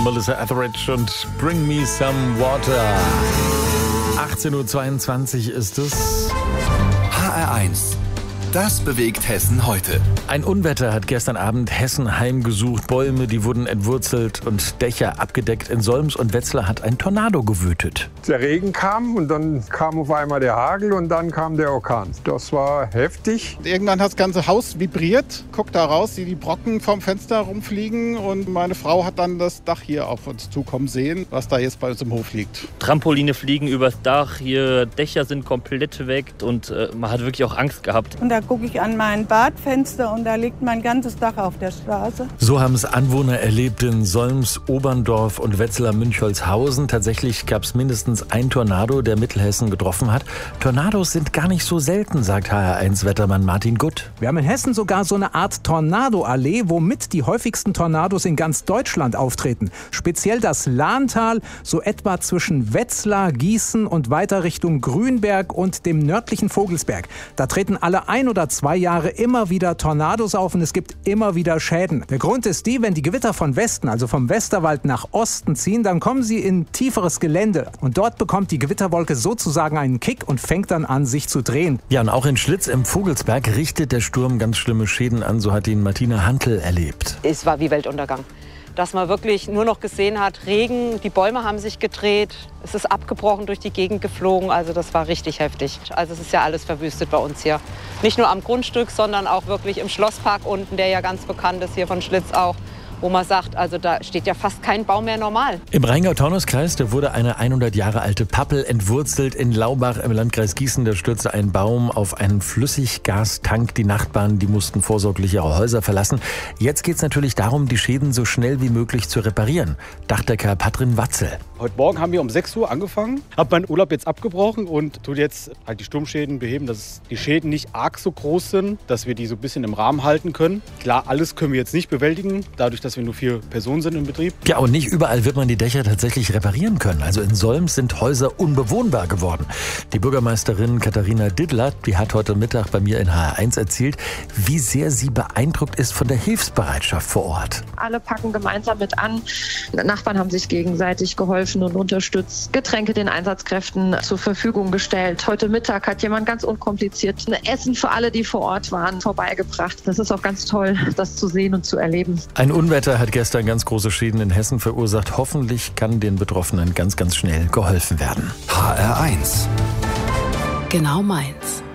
Melissa Etheridge und Bring Me Some Water. 18.22 Uhr ist es. HR1. Das bewegt Hessen heute. Ein Unwetter hat gestern Abend Hessen heimgesucht. Bäume, die wurden entwurzelt und Dächer abgedeckt. In Solms und Wetzlar hat ein Tornado gewütet. Der Regen kam und dann kam auf einmal der Hagel und dann kam der Orkan. Das war heftig. Irgendwann hat das ganze Haus vibriert. Guck da raus, die Brocken vom Fenster rumfliegen. Und meine Frau hat dann das Dach hier auf uns zukommen sehen, was da jetzt bei uns im Hof liegt. Trampoline fliegen übers Dach, hier Dächer sind komplett weg und man hat wirklich auch Angst gehabt. Und da gucke ich an mein Badfenster und da liegt mein ganzes Dach auf der Straße. So haben es Anwohner erlebt in Solms, Oberndorf und Wetzlar-Münchholzhausen. Tatsächlich gab es mindestens ein Tornado, der Mittelhessen getroffen hat. Tornados sind gar nicht so selten, sagt HR1-Wettermann Martin Gutt. Wir haben in Hessen sogar so eine Art Tornadoallee, womit die häufigsten Tornados in ganz Deutschland auftreten. Speziell das Lahntal, so etwa zwischen Wetzlar, Gießen und weiter Richtung Grünberg und dem nördlichen Vogelsberg. Da treten alle 1 oder 2 Jahre immer wieder Tornados auf und es gibt immer wieder Schäden. Der Grund ist wenn die Gewitter von Westen, also vom Westerwald nach Osten ziehen, dann kommen sie in tieferes Gelände. Und dort bekommt die Gewitterwolke sozusagen einen Kick und fängt dann an, sich zu drehen. Ja, und auch in Schlitz im Vogelsberg richtet der Sturm ganz schlimme Schäden an. So hat ihn Martina Hantl erlebt. Es war wie Weltuntergang. Dass man wirklich nur noch gesehen hat, Regen, die Bäume haben sich gedreht, es ist abgebrochen, durch die Gegend geflogen, also das war richtig heftig. Also es ist ja alles verwüstet bei uns hier. Nicht nur am Grundstück, sondern auch wirklich im Schlosspark unten, der ja ganz bekannt ist, hier von Schlitz auch, wo man sagt, also da steht ja fast kein Baum mehr normal. Im Rheingau-Taunus-Kreis, da wurde eine 100 Jahre alte Pappel entwurzelt. In Laubach im Landkreis Gießen, da stürzte ein Baum auf einen Flüssiggastank. Die Nachbarn, die mussten vorsorglich ihre Häuser verlassen. Jetzt geht es natürlich darum, die Schäden so schnell wie möglich zu reparieren. Dachdecker Patrin Watzel. Heute Morgen haben wir um 6 Uhr angefangen, habe meinen Urlaub jetzt abgebrochen und tue jetzt halt die Sturmschäden beheben, dass die Schäden nicht arg so groß sind, dass wir die so ein bisschen im Rahmen halten können. Klar, alles können wir jetzt nicht bewältigen, dadurch, dass wir nur 4 Personen sind im Betrieb. Ja, und nicht überall wird man die Dächer tatsächlich reparieren können. Also in Solms sind Häuser unbewohnbar geworden. Die Bürgermeisterin Katharina Dittler, die hat heute Mittag bei mir in HR1 erzählt, wie sehr sie beeindruckt ist von der Hilfsbereitschaft vor Ort. Alle packen gemeinsam mit an. Nachbarn haben sich gegenseitig geholfen und unterstützt. Getränke den Einsatzkräften zur Verfügung gestellt. Heute Mittag hat jemand ganz unkompliziert ein Essen für alle, die vor Ort waren, vorbeigebracht. Das ist auch ganz toll, das zu sehen und zu erleben. Ein Unwetter hat gestern ganz große Schäden in Hessen verursacht. Hoffentlich kann den Betroffenen ganz, ganz schnell geholfen werden. HR1. Genau meins.